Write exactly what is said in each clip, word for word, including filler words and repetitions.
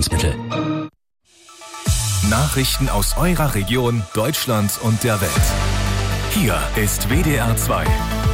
Lebensmittel. Nachrichten aus eurer Region, Deutschland und der Welt. Hier ist W D R zwei.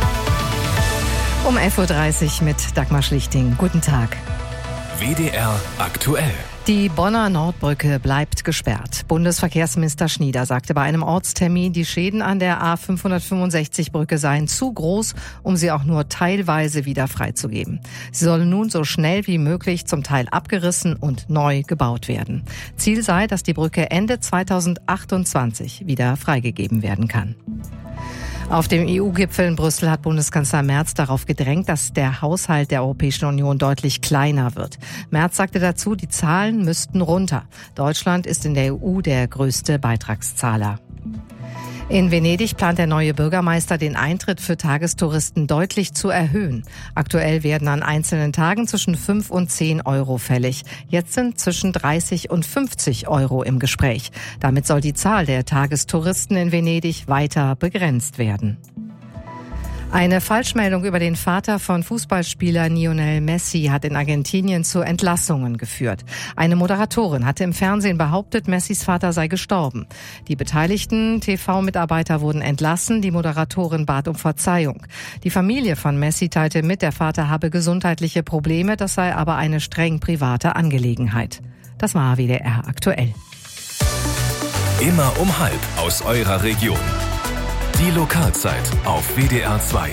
Um elf Uhr dreißig mit Dagmar Schlichting. Guten Tag. W D R aktuell. Die Bonner Nordbrücke bleibt gesperrt. Bundesverkehrsminister Schnieder sagte bei einem Ortstermin, die Schäden an der A fünfhundertfünfundsechzig Brücke seien zu groß, um sie auch nur teilweise wieder freizugeben. Sie sollen nun so schnell wie möglich zum Teil abgerissen und neu gebaut werden. Ziel sei, dass die Brücke Ende zweitausendachtundzwanzig wieder freigegeben werden kann. Auf dem E U-Gipfel in Brüssel hat Bundeskanzler Merz darauf gedrängt, dass der Haushalt der Europäischen Union deutlich kleiner wird. Merz sagte dazu, die Zahlen müssten runter. Deutschland ist in der E U der größte Beitragszahler. In Venedig plant der neue Bürgermeister, den Eintritt für Tagestouristen deutlich zu erhöhen. Aktuell werden an einzelnen Tagen zwischen fünf und zehn Euro fällig. Jetzt sind zwischen dreißig und fünfzig Euro im Gespräch. Damit soll die Zahl der Tagestouristen in Venedig weiter begrenzt werden. Eine Falschmeldung über den Vater von Fußballspieler Lionel Messi hat in Argentinien zu Entlassungen geführt. Eine Moderatorin hatte im Fernsehen behauptet, Messis Vater sei gestorben. Die beteiligten T V-Mitarbeiter wurden entlassen, die Moderatorin bat um Verzeihung. Die Familie von Messi teilte mit, der Vater habe gesundheitliche Probleme, das sei aber eine streng private Angelegenheit. Das war W D R aktuell. Immer um halb aus eurer Region. Die Lokalzeit auf W D R zwei.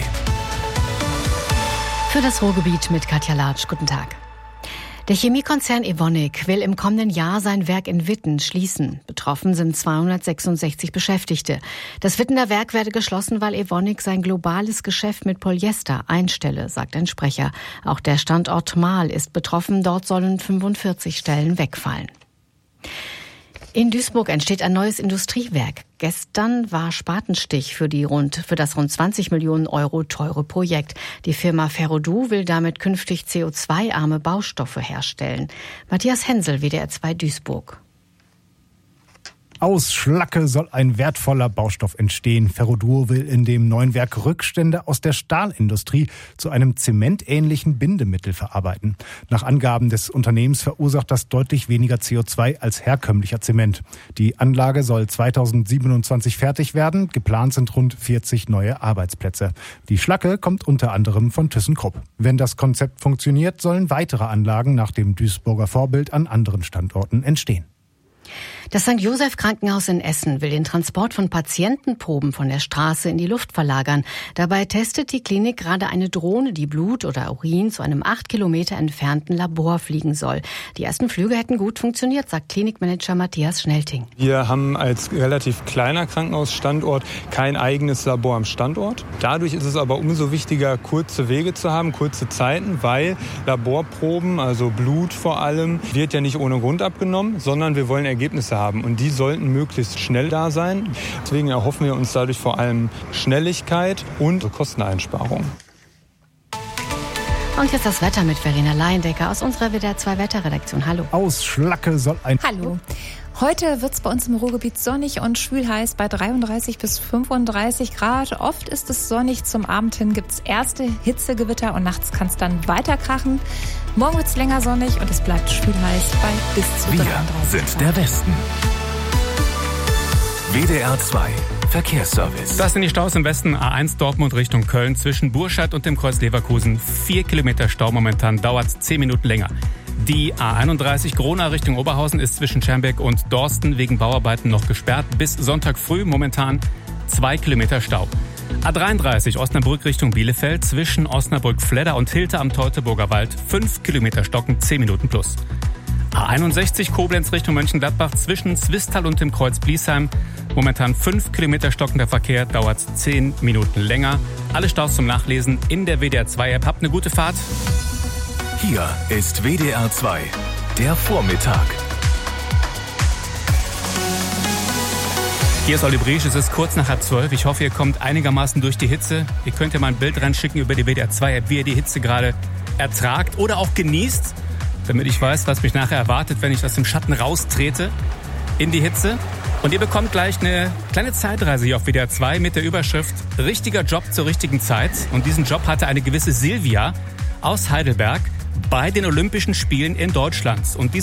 Für das Ruhrgebiet mit Katja Latsch. Guten Tag. Der Chemiekonzern Evonik will im kommenden Jahr sein Werk in Witten schließen. Betroffen sind zweihundertsechsundsechzig Beschäftigte. Das Wittener Werk werde geschlossen, weil Evonik sein globales Geschäft mit Polyester einstelle, sagt ein Sprecher. Auch der Standort Marl ist betroffen. Dort sollen fünfundvierzig Stellen wegfallen. In Duisburg entsteht ein neues Industriewerk. Gestern war Spatenstich für, die rund, für das rund zwanzig Millionen Euro teure Projekt. Die Firma Ferrodu will damit künftig C O zwei arme Baustoffe herstellen. Matthias Hensel, W D R zwei Duisburg. Aus Schlacke soll ein wertvoller Baustoff entstehen. Ferrodur will in dem neuen Werk Rückstände aus der Stahlindustrie zu einem zementähnlichen Bindemittel verarbeiten. Nach Angaben des Unternehmens verursacht das deutlich weniger C O zwei als herkömmlicher Zement. Die Anlage soll zweitausendsiebenundzwanzig fertig werden. Geplant sind rund vierzig neue Arbeitsplätze. Die Schlacke kommt unter anderem von ThyssenKrupp. Wenn das Konzept funktioniert, sollen weitere Anlagen nach dem Duisburger Vorbild an anderen Standorten entstehen. Das Sankt Joseph Krankenhaus in Essen will den Transport von Patientenproben von der Straße in die Luft verlagern. Dabei testet die Klinik gerade eine Drohne, die Blut oder Urin zu einem acht Kilometer entfernten Labor fliegen soll. Die ersten Flüge hätten gut funktioniert, sagt Klinikmanager Matthias Schnelting. Wir haben als relativ kleiner Krankenhausstandort kein eigenes Labor am Standort. Dadurch ist es aber umso wichtiger, kurze Wege zu haben, kurze Zeiten, weil Laborproben, also Blut vor allem, wird ja nicht ohne Grund abgenommen, sondern wir wollen Ergebnisse haben und die sollten möglichst schnell da sein. Deswegen erhoffen wir uns dadurch vor allem Schnelligkeit und Kosteneinsparung. Und jetzt das Wetter mit Verena Laiendecker aus unserer W D R zwei Wetterredaktion. Hallo. Aus Schlacke soll ein... Hallo. Heute wird es bei uns im Ruhrgebiet sonnig und schwül heiß bei dreiunddreißig bis fünfunddreißig Grad. Oft ist es sonnig, zum Abend hin gibt es erste Hitzegewitter und nachts kann es dann weiter krachen. Morgen wird es länger sonnig und es bleibt schwül heiß bei bis zu Wir dreiunddreißig sind Grad. der Westen. W D R zwei Verkehrsservice. Das sind die Staus im Westen. A eins Dortmund Richtung Köln zwischen Burscheid und dem Kreuz Leverkusen. Vier Kilometer Stau momentan, dauert zehn Minuten länger. Die A einunddreißig Gronau Richtung Oberhausen ist zwischen Schermbeck und Dorsten wegen Bauarbeiten noch gesperrt. Bis Sonntag früh momentan zwei Kilometer Stau. A dreiunddreißig Osnabrück Richtung Bielefeld zwischen Osnabrück-Fledder und Hilter am Teutoburger Wald. fünf Kilometer Stocken, zehn Minuten plus. A einundsechzig Koblenz Richtung Mönchengladbach zwischen Zwistal und dem Kreuz Bliesheim. Momentan fünf Kilometer stockender Verkehr, dauert zehn Minuten länger. Alle Staus zum Nachlesen in der W D R zwei App. Habt eine gute Fahrt. Hier ist W D R zwei, der Vormittag. Hier ist Olli Briesch, es ist kurz nach halb zwölf. Ich hoffe, ihr kommt einigermaßen durch die Hitze. Ihr könnt ja mal ein Bild reinschicken über die W D R zwei App, wie ihr die Hitze gerade ertragt oder auch genießt, damit ich weiß, was mich nachher erwartet, wenn ich aus dem Schatten raustrete in die Hitze. Und ihr bekommt gleich eine kleine Zeitreise hier auf W D R zwei mit der Überschrift Richtiger Job zur richtigen Zeit. Und diesen Job hatte eine gewisse Silvia aus Heidelberg bei den Olympischen Spielen in Deutschland. Und diese